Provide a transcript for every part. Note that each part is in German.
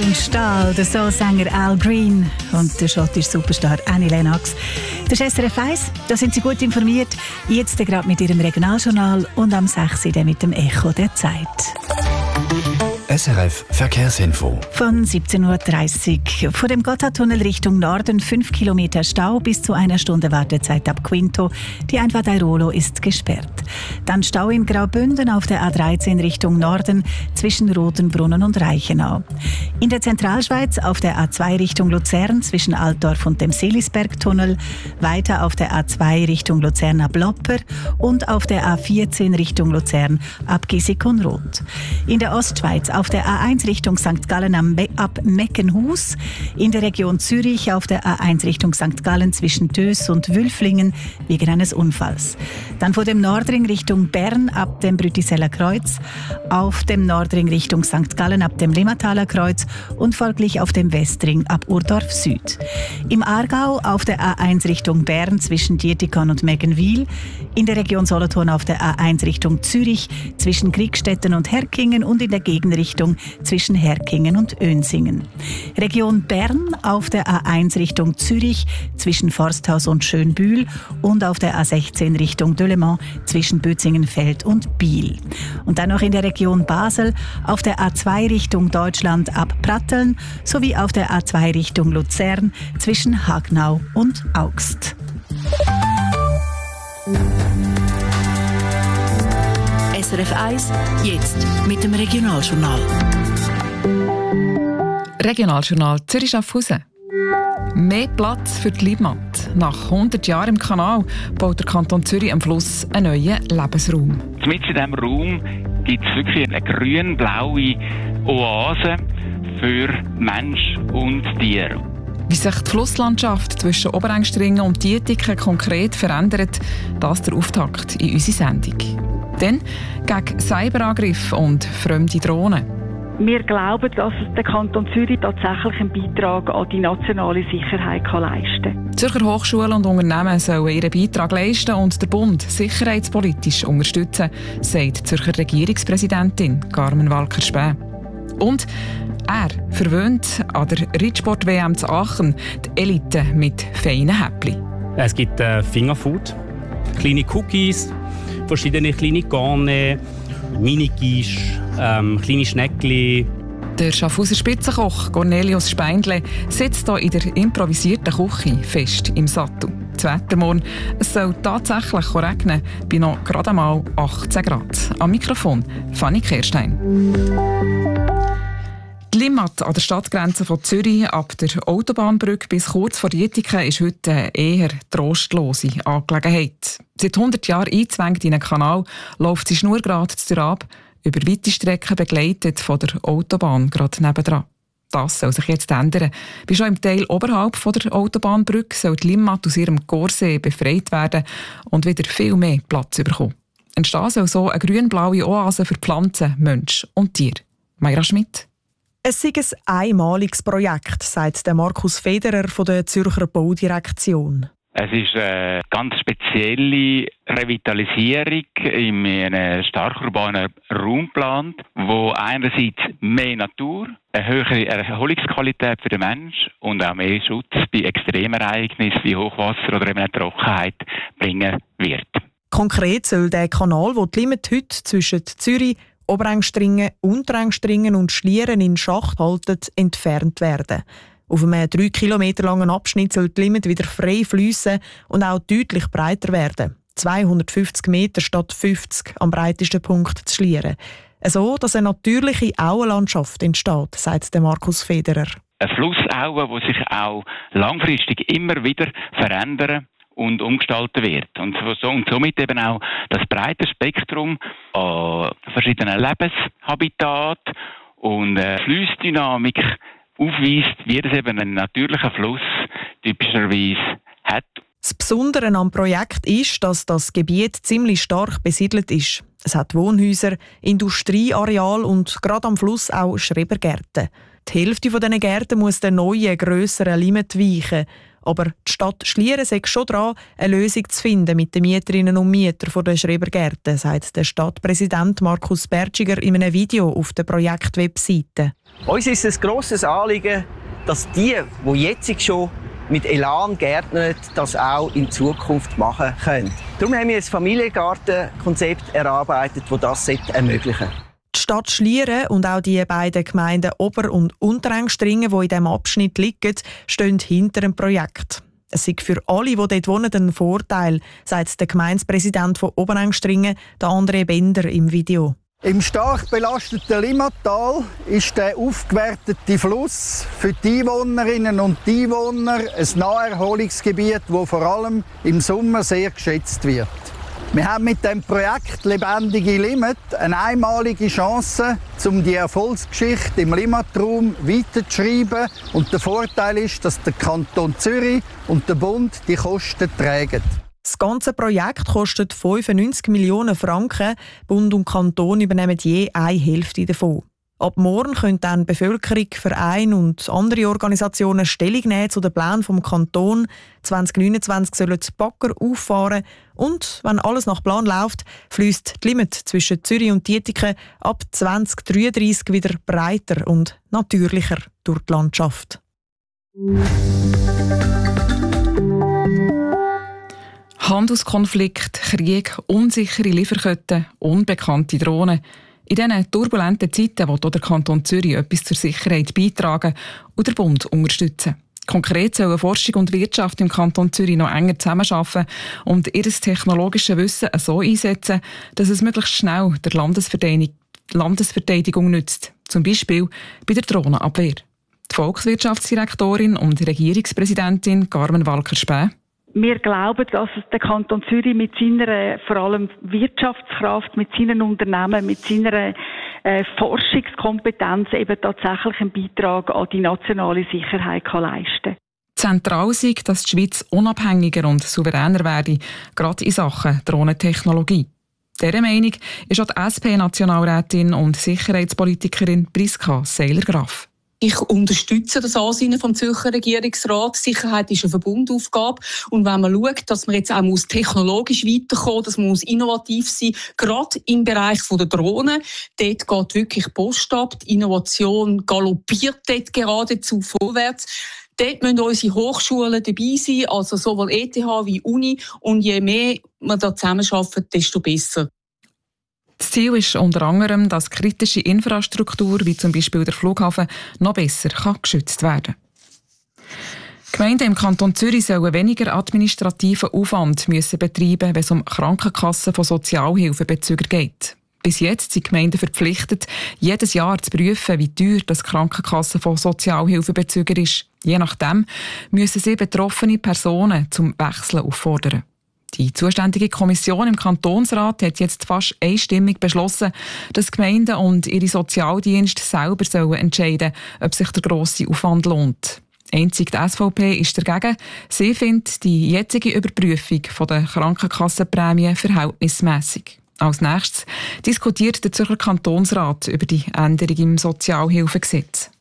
in Stahl, der Soulsänger Al Green und der schottische Superstar Annie Lennox. Das ist SRF 1, da sind Sie gut informiert. Jetzt gerade mit Ihrem Regionaljournal und am 6. mit dem Echo der Zeit. SRF Verkehrsinfo. Von 17.30 Uhr. Vor dem Gotthardtunnel Richtung Norden 5 Kilometer Stau bis zu einer Stunde Wartezeit ab Quinto. Die Einfahrt Airolo ist gesperrt. Dann Stau in Graubünden auf der A13 Richtung Norden zwischen Rotenbrunnen und Reichenau. In der Zentralschweiz auf der A2 Richtung Luzern zwischen Altdorf und dem Seelisbergtunnel. Weiter auf der A2 Richtung Luzern ab Lopper und auf der A14 Richtung Luzern ab Gissikon-Roth. In der Ostschweiz auf der A1 Richtung St. Gallen ab Meckenhus, in der Region Zürich auf der A1 Richtung St. Gallen zwischen Dös und Wülflingen wegen eines Unfalls. Dann vor dem Nordring Richtung Bern ab dem Brütiseller Kreuz, auf dem Nordring Richtung St. Gallen ab dem Limmataler Kreuz und folglich auf dem Westring ab Urdorf Süd. Im Aargau auf der A1 Richtung Bern zwischen Dietikon und Meggenwil, in der Region Solothurn auf der A1 Richtung Zürich zwischen Kriegstetten und Herkingen und in der Gegenrichtung zwischen Herkingen und Önsingen. Region Bern auf der A1 Richtung Zürich zwischen Forsthaus und Schönbühl und auf der A16 Richtung Delemont zwischen Bötzingenfeld und Biel. Und dann noch in der Region Basel auf der A2 Richtung Deutschland ab Pratteln sowie auf der A2 Richtung Luzern zwischen Hagnau und Augst. SRF 1, jetzt mit dem Regionaljournal. Regionaljournal Zürich-Schaffhausen. Mehr Platz für die Limmat. Nach 100 Jahren im Kanal baut der Kanton Zürich am Fluss einen neuen Lebensraum. Mit in diesem Raum gibt es wirklich eine grün-blaue Oase für Mensch und Tier. Wie sich die Flusslandschaft zwischen Oberengstringen und Dietiken konkret verändert, das der Auftakt in unsere Sendung. Dann gegen Cyberangriffe und fremde Drohnen. Wir glauben, dass der Kanton Zürich tatsächlich einen Beitrag an die nationale Sicherheit leisten kann. Zürcher Hochschulen und Unternehmen sollen ihren Beitrag leisten und der Bund sicherheitspolitisch unterstützen, sagt die Zürcher Regierungspräsidentin Carmen Walker-Späh. Und er verwöhnt an der Ritsport-WM zu Aachen die Elite mit feinen Häppchen. Es gibt Fingerfood, kleine Cookies, verschiedene kleine Garne, Mini-Quiche, kleine Schneckli. Der Schaffhauser Spitzenkoch Cornelius Speindle sitzt hier in der improvisierten Küche fest im Sattel. Das Wetter morgen, es soll tatsächlich regnen, bei noch gerade einmal 18 Grad. Am Mikrofon Fanny Kehrstein. Die Limmat an der Stadtgrenze von Zürich ab der Autobahnbrücke bis kurz vor Dietiken ist heute eine eher trostlose Angelegenheit. Seit 100 Jahren eingezwängt in einen Kanal läuft sie schnurgerade ab, über weite Strecken begleitet von der Autobahn gerade nebendran. Das soll sich jetzt ändern. Bis schon im Teil oberhalb von der Autobahnbrücke soll die Limmat aus ihrem Korsee befreit werden und wieder viel mehr Platz bekommen. Entstehen soll so eine grün-blaue Oase für Pflanzen, Mensch und Tier. Mayra Schmidt. Es sei ein einmaliges Projekt, sagt Markus Federer von der Zürcher Baudirektion. Es ist eine ganz spezielle Revitalisierung in einem stark urbanen Raum geplant, wo einerseits mehr Natur, eine höhere Erholungsqualität für den Menschen und auch mehr Schutz bei Extremereignissen wie Hochwasser oder eben eine Trockenheit bringen wird. Konkret soll der Kanal, wo die Limmat heute zwischen Zürich, Oberengstringen, Unterengstringen und Schlieren in Schacht halten, entfernt werden. Auf einem 3 Kilometer langen Abschnitt soll die Limmat wieder frei fliessen und auch deutlich breiter werden. 250 Meter statt 50 am breitesten Punkt zu Schlieren. So, dass eine natürliche Auenlandschaft entsteht, sagt Markus Federer. Eine Flussaue, die sich auch langfristig immer wieder verändern und umgestaltet wird. Und somit eben auch das breite Spektrum an verschiedenen Lebenshabitaten und Flussdynamik aufweist, wie das eben ein natürlicher Fluss typischerweise hat. Das Besondere am Projekt ist, dass das Gebiet ziemlich stark besiedelt ist. Es hat Wohnhäuser, Industrieareal und gerade am Fluss auch Schrebergärten. Die Hälfte dieser Gärten muss der neuen, grösseren Limmat weichen. Aber die Stadt Schlieren sei schon dran, eine Lösung zu finden mit den Mieterinnen und Mietern der Schrebergärten, sagt der Stadtpräsident Markus Bertschiger in einem Video auf der Projektwebseite. Uns ist es ein grosses Anliegen, dass die jetzt schon mit Elan gärtnern, das auch in Zukunft machen können. Darum haben wir ein Familiengartenkonzept erarbeitet, das das ermöglichen sollte. Die Stadt Schlieren und auch die beiden Gemeinden Ober- und Unterengstringen, die in diesem Abschnitt liegen, stehen hinter dem Projekt. Es ist für alle, die dort wohnen, ein Vorteil, sagt der Gemeindepräsident von Oberengstringen, André Bender, im Video. Im stark belasteten Limmattal ist der aufgewertete Fluss für die Einwohnerinnen und die Einwohner ein Naherholungsgebiet, das vor allem im Sommer sehr geschätzt wird. Wir haben mit dem Projekt «Lebendige Limmat» eine einmalige Chance, um die Erfolgsgeschichte im Limmatraum weiterzuschreiben. Und der Vorteil ist, dass der Kanton Zürich und der Bund die Kosten tragen. Das ganze Projekt kostet 95 Millionen Franken. Bund und Kanton übernehmen je eine Hälfte davon. Ab morgen können dann Bevölkerung, Vereine und andere Organisationen Stellung nehmen zu den Plänen vom Kanton. 2029 sollen die Bagger auffahren und, wenn alles nach Plan läuft, fließt die Limmat zwischen Zürich und Dietiken ab 2033 wieder breiter und natürlicher durch die Landschaft. Handelskonflikt, Krieg, unsichere Lieferketten, unbekannte Drohnen. In diesen turbulenten Zeiten will auch der Kanton Zürich etwas zur Sicherheit beitragen und den Bund unterstützen. Konkret sollen Forschung und Wirtschaft im Kanton Zürich noch enger zusammenarbeiten und ihr technologisches Wissen so einsetzen, dass es möglichst schnell der Landesverteidigung nützt. Zum Beispiel bei der Drohnenabwehr. Die Volkswirtschaftsdirektorin und Regierungspräsidentin Carmen Walker-Späh. Wir glauben, dass der Kanton Zürich mit seiner vor allem Wirtschaftskraft, mit seinen Unternehmen, mit seiner Forschungskompetenz eben tatsächlich einen Beitrag an die nationale Sicherheit leisten kann. Zentral sei, dass die Schweiz unabhängiger und souveräner werde, gerade in Sachen Drohnentechnologie. Dieser Meinung ist auch die SP-Nationalrätin und Sicherheitspolitikerin Priska Seiler-Graf. Ich unterstütze das Ansinnen vom Zürcher Regierungsrat. Sicherheit ist eine Verbundaufgabe. Und wenn man schaut, dass man jetzt auch technologisch weiterkommen, dass man innovativ sein muss, gerade im Bereich der Drohnen, dort geht wirklich Post ab. Die Innovation galoppiert dort geradezu vorwärts. Dort müssen unsere Hochschulen dabei sein, also sowohl ETH wie Uni. Und je mehr wir da zusammenarbeiten, desto besser. Das Ziel ist unter anderem, dass kritische Infrastruktur, wie zum Beispiel der Flughafen, noch besser geschützt werden kann. Gemeinden im Kanton Zürich sollen weniger administrativen Aufwand betreiben, wenn es um Krankenkassen von Sozialhilfebezügern geht. Bis jetzt sind Gemeinden verpflichtet, jedes Jahr zu prüfen, wie teuer das Krankenkasse von Sozialhilfebezügern ist. Je nachdem müssen sie betroffene Personen zum Wechseln auffordern. Die zuständige Kommission im Kantonsrat hat jetzt fast einstimmig beschlossen, dass Gemeinden und ihre Sozialdienste selber entscheiden sollen, ob sich der grosse Aufwand lohnt. Einzig die SVP ist dagegen. Sie findet die jetzige Überprüfung der Krankenkassenprämie verhältnismässig. Als nächstes diskutiert der Zürcher Kantonsrat über die Änderung im Sozialhilfegesetz.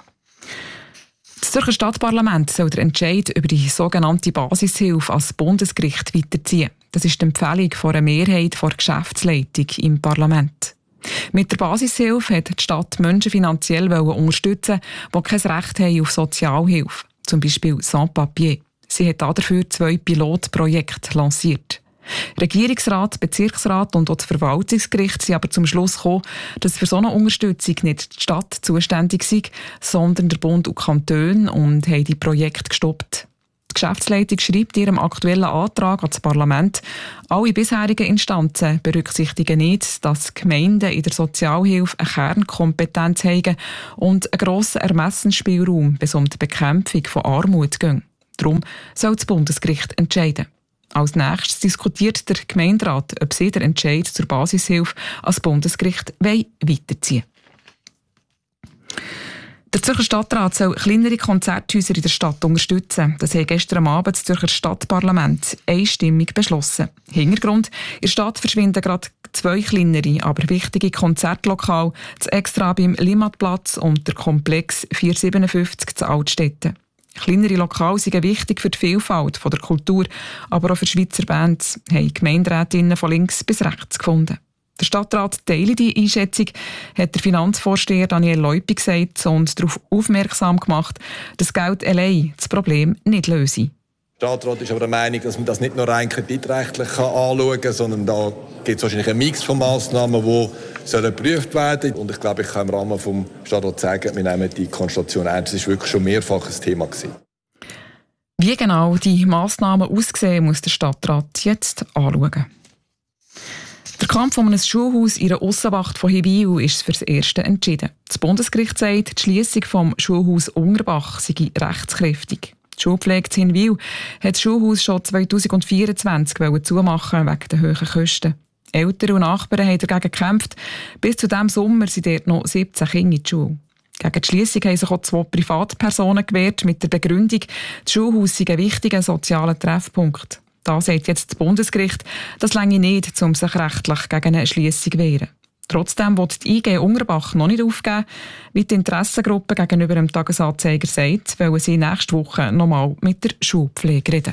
Das Zürcher Stadtparlament soll den Entscheid über die sogenannte Basishilfe als Bundesgericht weiterziehen. Das ist die Empfehlung von einer Mehrheit der Geschäftsleitung im Parlament. Mit der Basishilfe hat die Stadt Menschen finanziell unterstützen, die kein Recht haben auf Sozialhilfe, zum Beispiel Sans-Papier. Sie hat dafür 2 Pilotprojekte lanciert. Regierungsrat, Bezirksrat und auch das Verwaltungsgericht sind aber zum Schluss gekommen, dass für so eine Unterstützung nicht die Stadt zuständig sei, sondern der Bund und Kantone und haben die Projekte gestoppt. Die Geschäftsleitung schreibt in ihrem aktuellen Antrag an das Parlament, alle bisherigen Instanzen berücksichtigen nicht, dass Gemeinden in der Sozialhilfe eine Kernkompetenz haben und einen grossen Ermessensspielraum, bis um die Bekämpfung von Armut geht. Darum soll das Bundesgericht entscheiden. Als nächstes diskutiert der Gemeinderat, ob sie den Entscheid zur Basishilfe als Bundesgericht weiterziehen wollen. Der Zürcher Stadtrat soll kleinere Konzerthäuser in der Stadt unterstützen. Das hat gestern Abend das Zürcher Stadtparlament einstimmig beschlossen. Hintergrund: in der Stadt verschwinden gerade 2 kleinere, aber wichtige Konzertlokale, das Extra beim Limmatplatz und der Komplex 457 zu Altstetten. Kleinere Lokale sind wichtig für die Vielfalt der Kultur, aber auch für Schweizer Bands, haben Gemeinderätinnen von links bis rechts gefunden. Der Stadtrat teile die Einschätzung, hat der Finanzvorsteher Daniel Leupi gesagt und darauf aufmerksam gemacht, dass Geld allein das Problem nicht löse. Der Stadtrat ist aber der Meinung, dass man das nicht nur rein kreditrechtlich anschauen kann, sondern da gibt es wahrscheinlich einen Mix von Massnahmen, die geprüft werden sollen. Und ich glaube, ich kann im Rahmen des Stadtrats sagen, wir nehmen die Konstellation ernst. Das war wirklich schon mehrfach ein Thema gewesen. Wie genau die Massnahmen aussehen, muss der Stadtrat jetzt anschauen. Der Kampf um ein Schulhaus in der Aussenwacht von Hibiu ist fürs Erste entschieden. Das Bundesgericht sagt, die Schliessung vom Schulhaus Ungerbach sei rechtskräftig. Die Schulpflege in Hibiu hat das Schulhaus schon 2024 zumachen wegen der hohen Kosten. Eltern und Nachbarn haben dagegen gekämpft. Bis zu diesem Sommer sind dort noch 17 Kinder in die Schule. Gegen die Schliessung haben sich auch 2 Privatpersonen gewehrt mit der Begründung, das Schulhaus sei ein wichtiger sozialer Treffpunkt. Da sagt jetzt das Bundesgericht, das reiche nicht, um sich rechtlich gegen eine Schliessung zu wehren. Trotzdem will die IG Ungerbach noch nicht aufgeben. Wie die Interessengruppe gegenüber dem Tagesanzeiger sagt, wollen sie nächste Woche nochmal mit der Schulpflege reden.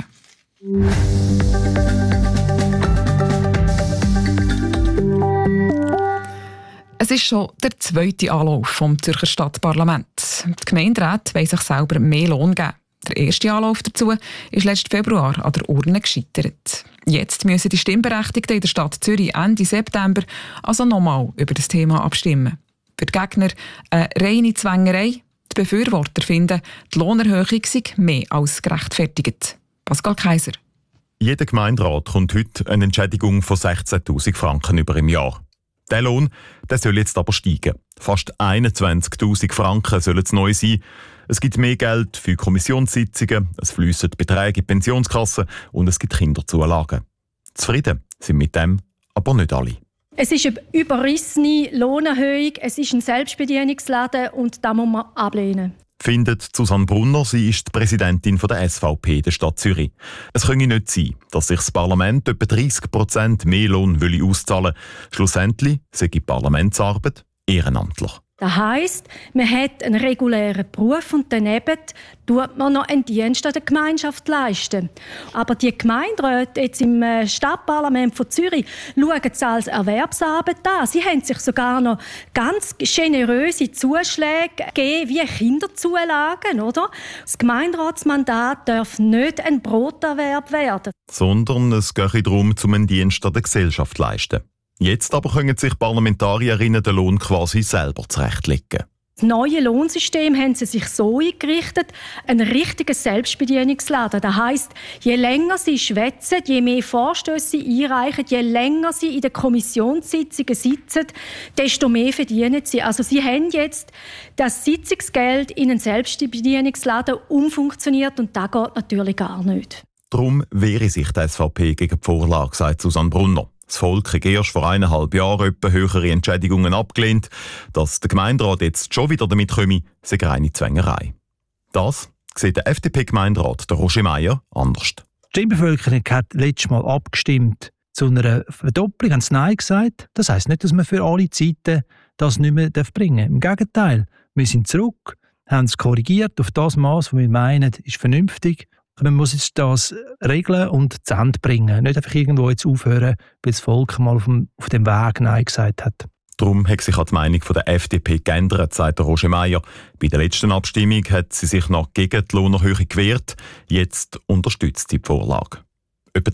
Es ist schon der 2. Anlauf vom Zürcher Stadtparlaments. Die Gemeinderäte wollen sich selber mehr Lohn geben. Der erste Anlauf dazu ist letzten Februar an der Urne gescheitert. Jetzt müssen die Stimmberechtigten in der Stadt Zürich Ende September also nochmal über das Thema abstimmen. Für die Gegner eine reine Zwängerei. Die Befürworter finden, die Lohnerhöhung sei mehr als gerechtfertigt. Pascal Kaiser. Jeder Gemeinderat kommt heute eine Entschädigung von 16'000 Franken über im Jahr. Der Lohn der soll jetzt aber steigen. Fast 21'000 Franken sollen es neu sein. Es gibt mehr Geld für Kommissionssitzungen, es fliessen Beträge in die Pensionskasse und es gibt Kinderzulagen. Zufrieden sind mit dem aber nicht alle. Es ist eine überrissene Lohnerhöhung, es ist ein Selbstbedienungsladen und das muss man ablehnen. Findet Susanne Brunner, sie ist die Präsidentin der SVP der Stadt Zürich. Es könne nicht sein, dass sich das Parlament etwa 30% mehr Lohn auszahlen will. Schlussendlich sei die Parlamentsarbeit ehrenamtlich. Das heisst, man hat einen regulären Beruf und daneben tut man noch einen Dienst an der Gemeinschaft leisten. Aber die Gemeinderäte jetzt im Stadtparlament von Zürich schauen es als Erwerbsarbeit an. Sie haben sich sogar noch ganz generöse Zuschläge gegeben, wie Kinderzulagen, oder? Das Gemeinderatsmandat darf nicht ein Broterwerb werden. Sondern es gehe darum, einen Dienst an der Gesellschaft zu leisten. Jetzt aber können sich Parlamentarierinnen den Lohn quasi selber zurechtlegen. Das neue Lohnsystem haben sie sich so eingerichtet, ein richtiges Selbstbedienungsladen. Das heisst, je länger sie schwätzen, je mehr Vorstösse sie einreichen, je länger sie in den Kommissionssitzungen sitzen, desto mehr verdienen sie. Also sie haben jetzt das Sitzungsgeld in einen Selbstbedienungsladen umfunktioniert und das geht natürlich gar nicht. Darum wehre sich die SVP gegen die Vorlage, sagt Susanne Brunner. Das Volk hat erst vor 1,5 Jahren etwa höhere Entschädigungen abgelehnt. Dass der Gemeinderat jetzt schon wieder damit komme, sei reine Zwängerei. Das sieht der FDP-Gemeinderat, der Roger Meier, anders. Die Stimmbevölkerung hat letztes Mal abgestimmt zu einer Verdopplung, haben sie Nein gesagt. Das heisst nicht, dass man für alle Zeiten das nicht mehr bringen darf. Im Gegenteil, wir sind zurück, haben es korrigiert auf das Maß, was wir meinen, ist vernünftig. Man muss jetzt das regeln und zu Ende bringen. Nicht einfach irgendwo jetzt aufhören, weil das Volk mal auf dem Weg Nein gesagt hat. Darum hat sich die Meinung der FDP geändert, sagt Roger Meier. Bei der letzten Abstimmung hat sie sich noch gegen die Lohnerhöhung gewehrt. Jetzt unterstützt sie die Vorlage. Etwa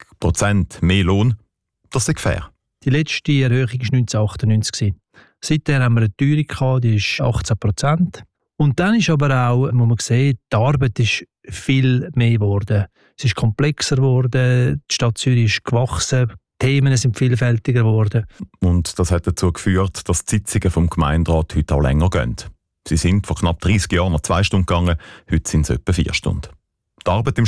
30% mehr Lohn, das ist fair. Die letzte Erhöhung war 1998. Seither haben wir eine Teuerung gehabt, die ist 18%. Und dann ist aber auch, muss man sehen, die Arbeit ist viel mehr geworden. Es ist komplexer geworden, die Stadt Zürich ist gewachsen, die Themen sind vielfältiger geworden. Und das hat dazu geführt, dass die Sitzungen vom Gemeinderat heute auch länger gehen. Sie sind vor knapp 30 Jahren noch 2 Stunden gegangen, heute sind es etwa 4 Stunden. Die Arbeit im